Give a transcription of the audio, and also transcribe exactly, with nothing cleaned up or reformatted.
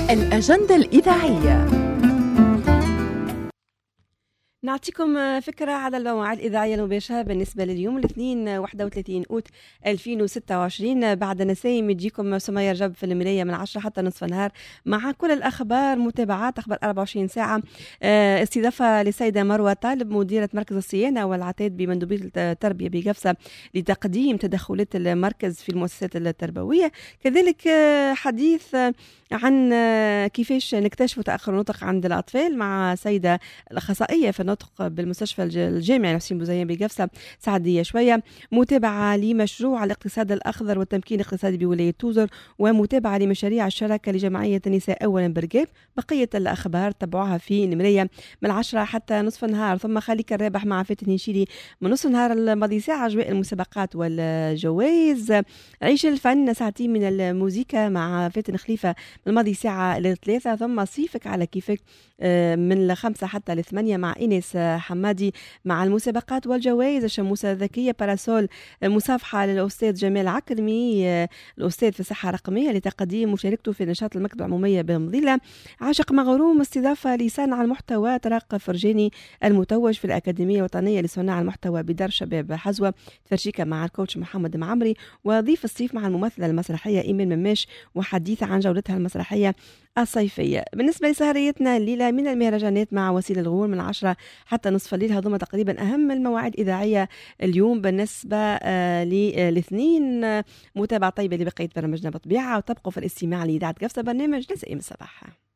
الأجندة الإذاعية. نعطيكم فكرة على المواعيد الإذاعية المباشرة بالنسبة لليوم الاثنين واحد وثلاثين أوت ألفين وستة وعشرين. بعد نسايم يجيكم سمية رجب في المراية من عشرة حتى نصف النهار مع كل الأخبار، متابعات أخبار أربعة وعشرين ساعة، استضافة لسيدة مروة طالب مديرة مركز الصيانة والعتاد بمندوبية التربية بقفصة لتقديم تدخلات المركز في المؤسسات التربوية. كذلك حديث عن كيفاش نكتشف تأخر النطق عند الأطفال مع سيدة الأخصائية في النطق بالمستشفى الجامعي نفسين بوزيان بقفصة سعدية شوية. متابعة لمشروع الاقتصاد الأخضر والتمكين الاقتصادي بولاية توزر، ومتابعة لمشاريع الشراكة لجمعية النساء أولا برقاب. بقية الأخبار تبعوها في المراية من عشرة حتى نصف النهار. ثم خليك الرابح مع فاتن هشيري من نصف النهار الماضي ساعة أجواء المسابقات والجوائز. عيش الفن ساعتين من الموسيقى مع فاتن خليفة من الماضي ساعة لثلاثة. ثم صيفك على كيفك من الخمسة حتى لثمانية مع إنيس حمادي مع المسابقات والجوائز. الشموسة الذكية باراسول مصافحة للأستاذ جمال عكرمي الأستاذ في الصحة الرقمية لتقديم مشاركته في نشاط المكتبة العمومية بمضيلة. عاشق مغروم استضافة لصانع المحتوى طارق فرجاني المتوج في الأكاديمية الوطنية لصناع المحتوى بدار شباب حزوة تفرشيكا مع الكوتش محمد معمري. وضيف الصيف مع الممثلة المسرحية إيمان مماش وحديث عن جولتها المسرحية الصيفية. بالنسبة لسهريتنا الليلة من المهرجانات مع وسيل الغول من عشرة حتى نصف الليل. هذوما تقريبا أهم المواعيد الإذاعية اليوم بالنسبة آه للاثنين. متابعة طيبة لبقية برنامجنا بطبيعة، وتبقوا في الاستماع لإذاعة قفصة برنامج نسائم الصباح.